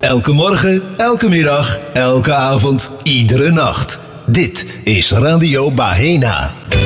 Elke morgen, elke middag, elke avond, iedere nacht. Dit is Radio Bahena.